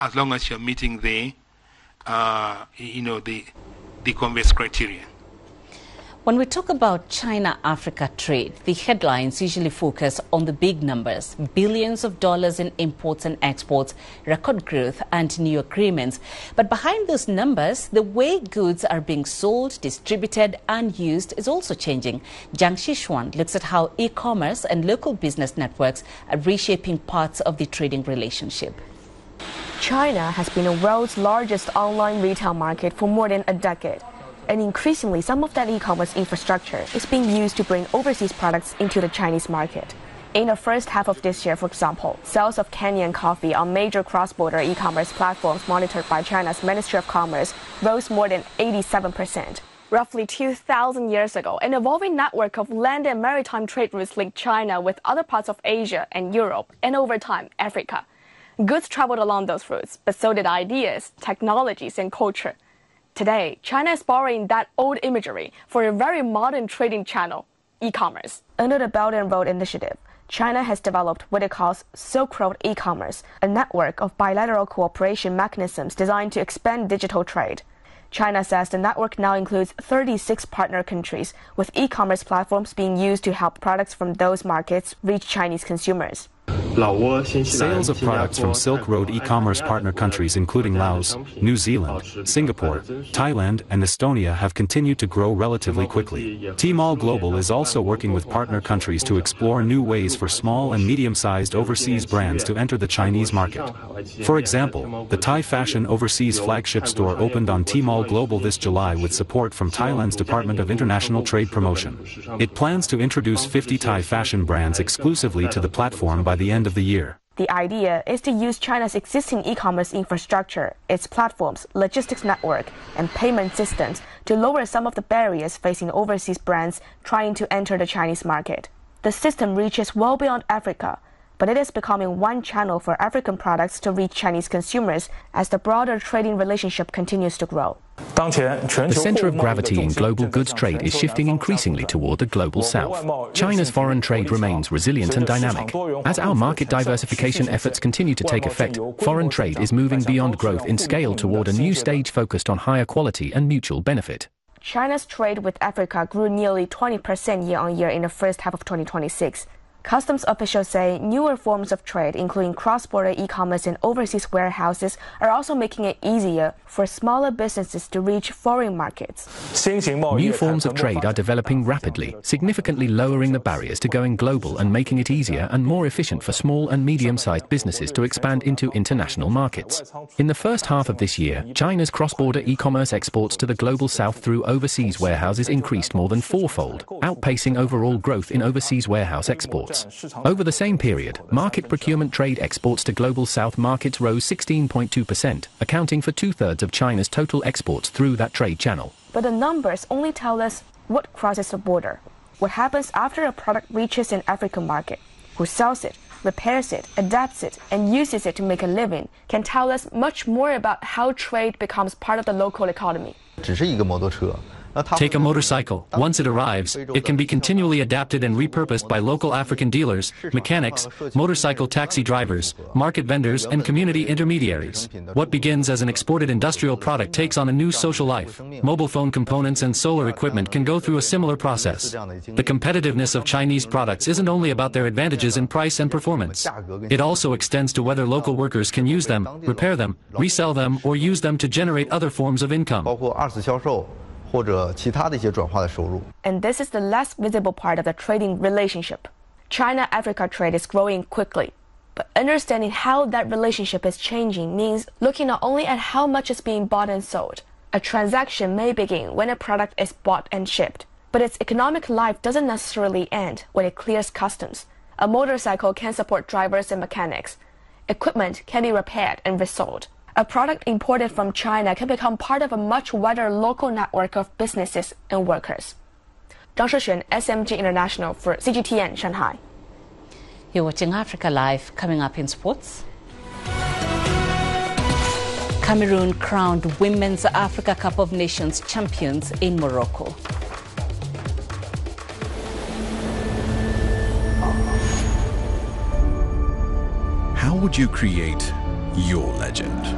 as long as you're meeting the converse criteria. When we talk about China-Africa trade, the headlines usually focus on the big numbers, billions of dollars in imports and exports, record growth and new agreements. But behind those numbers, the way goods are being sold, distributed and used is also changing. Jiang Xishuan looks at how e-commerce and local business networks are reshaping parts of the trading relationship. China has been the world's largest online retail market for more than a decade. And increasingly, some of that e-commerce infrastructure is being used to bring overseas products into the Chinese market. In the first half of this year, for example, sales of Canyon coffee on major cross-border e-commerce platforms monitored by China's Ministry of Commerce rose more than 87%. Roughly 2,000 years ago, an evolving network of land and maritime trade routes linked China with other parts of Asia and Europe, and over time, Africa. Goods traveled along those routes, but so did ideas, technologies, and culture. Today, China is borrowing that old imagery for a very modern trading channel, e-commerce. Under the Belt and Road Initiative, China has developed what it calls Silk Road e-commerce, a network of bilateral cooperation mechanisms designed to expand digital trade. China says the network now includes 36 partner countries, with e-commerce platforms being used to help products from those markets reach Chinese consumers. Sales of products from Silk Road e-commerce partner countries including Laos, New Zealand, Singapore, Thailand and Estonia have continued to grow relatively quickly. Tmall Global is also working with partner countries to explore new ways for small and medium-sized overseas brands to enter the Chinese market. For example, the Thai fashion overseas flagship store opened on Tmall Global this July with support from Thailand's Department of International Trade Promotion. It plans to introduce 50 Thai fashion brands exclusively to the platform by the end of the year. The idea is to use China's existing e-commerce infrastructure, its platforms, logistics network, and payment systems to lower some of the barriers facing overseas brands trying to enter the Chinese market. The system reaches well beyond Africa, but it is becoming one channel for African products to reach Chinese consumers as the broader trading relationship continues to grow. The center of gravity in global goods trade is shifting increasingly toward the global south. China's foreign trade remains resilient and dynamic. As our market diversification efforts continue to take effect, foreign trade is moving beyond growth in scale toward a new stage focused on higher quality and mutual benefit. China's trade with Africa grew nearly 20% year-on-year in the first half of 2026. Customs officials say newer forms of trade, including cross-border e-commerce and overseas warehouses, are also making it easier for smaller businesses to reach foreign markets. New forms of trade are developing rapidly, significantly lowering the barriers to going global and making it easier and more efficient for small and medium-sized businesses to expand into international markets. In the first half of this year, China's cross-border e-commerce exports to the global south through overseas warehouses increased more than fourfold, outpacing overall growth in overseas warehouse exports. Over the same period, market procurement trade exports to global south markets rose 16.2%, accounting for two-thirds of China's total exports through that trade channel. But the numbers only tell us what crosses the border. What happens after a product reaches an African market? Who sells it, repairs it, adapts it, and uses it to make a living can tell us much more about how trade becomes part of the local economy. Take a motorcycle. Once it arrives, it can be continually adapted and repurposed by local African dealers, mechanics, motorcycle taxi drivers, market vendors, and community intermediaries. What begins as an exported industrial product takes on a new social life. Mobile phone components and solar equipment can go through a similar process. The competitiveness of Chinese products isn't only about their advantages in price and performance. It also extends to whether local workers can use them, repair them, resell them, or use them to generate other forms of income. And this is the less visible part of the trading relationship. China-Africa trade is growing quickly, but understanding how that relationship is changing means looking not only at how much is being bought and sold. A transaction may begin when a product is bought and shipped, but its economic life doesn't necessarily end when it clears customs. A motorcycle can support drivers and mechanics. Equipment can be repaired and resold. A product imported from China can become part of a much wider local network of businesses and workers. Zhang Shixuan, SMG International for CGTN, Shanghai. You're watching Africa Live. Coming up in sports. Cameroon crowned Women's Africa Cup of Nations champions in Morocco. How would you create your legend?